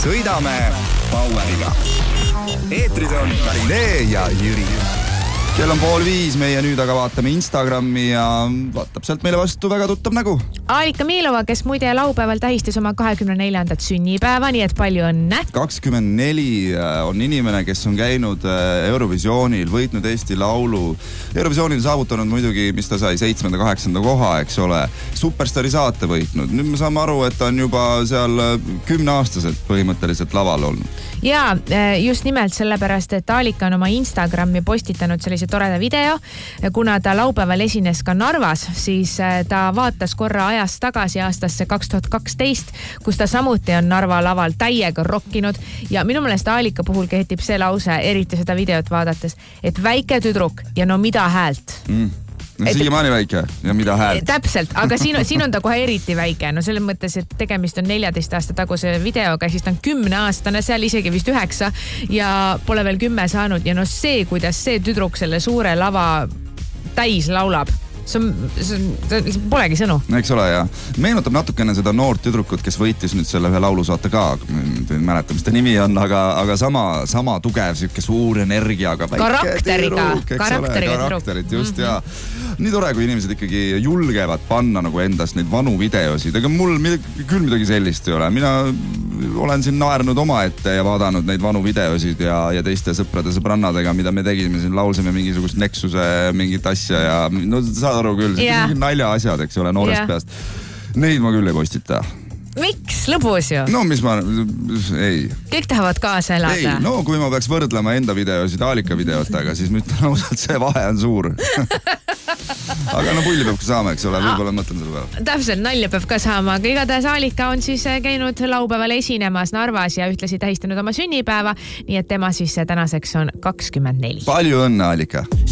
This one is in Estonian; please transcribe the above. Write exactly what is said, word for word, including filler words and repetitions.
sõidame Poweriga. Eetris on Karinee ja Jüri. Kell on pool viis, meie nüüd aga vaatame Instagrami ja vaatab sealt meile vastu väga tuttav nägu. Aalika Miilova, kes muide laupäeval tähistas oma kahekümne neljandat sünnipäeva, nii et palju õnne. kakskümmend neli on inimene, kes on käinud Eurovisioonil, võitnud Eesti Laulu. Eurovisioonil saavutanud muidugi, mis ta sai, seitsmenda, kaheksanda koha, eks ole. Superstari saate võitnud. Nüüd me saame aru, et ta on juba seal kümneaastaselt põhimõtteliselt laval olnud. Ja just nimelt sellepärast, et Aalika on oma Instagrami postitanud sellise toreda video. Kuna ta laupäeval esines ka Narvas, siis ta vaatas korra ajast tagasi aastasse kaks tuhat kaksteist, kus ta samuti on Narva laval täiega rokkinud. Ja minu meelest Aalika puhul kehtib see lause, eriti seda videot vaadates, et väike tüdruk ja no mida häält. Mm. No, et, siiamaani väike ja mida häält. Täpselt, aga siin on, siin on ta kohe eriti väike. No selles mõttes, et tegemist on neljateist aasta taguse videoga, siis ta on kümne aastane, seal isegi vist üheksa ja pole veel kümme saanud. Ja no see, kuidas see tüdruk selle suure lava täis laulab, see on, see on, see polegi sõnu. Eks ole, ja meenutab natukene seda noort tüdrukut, kes võitis nüüd selle ühe laulusaate ka. Ei mäleta, mis ta nimi on, aga, aga sama, sama tugev, siuke suur energiaga. Karakteriga. Tüdruk, karakteriga karakterit, just, mm-hmm. ja nii tore, kui inimesed ikkagi julgevad panna nagu endast neid vanu videosid. Aga mul midagi, küll midagi sellist ei ole. Mina olen siin naernud oma ette ja vaadanud neid vanu videosid ja, ja teiste sõprade sõbrannadega, mida me tegime siin, laulsime mingisugust Nexuse mingit asja ja no saad aru küll, see yeah. on nalja asjad, eks ole, noorest yeah. peast. Neid ma küll ei postita. Miks? Lõbus ju. No mis ma, ei. Kõik tahavad kaasa elada. Ei, no kui ma peaks võrdlema enda videosid Aalika videotega, siis ma ütlen ausalt, see vahe on suur. Aga no pulli peab ka saama, eks ole, võib-olla mõtlen selle peale. Täpselt, nalja peab ka saama, aga igatahes Aalika on siis käinud laupäeval esinemas Narvas ja ühtlasi tähistanud oma sünnipäeva, nii et tema siis tänaseks on kakskümmend neli. Palju õnne, Aalika!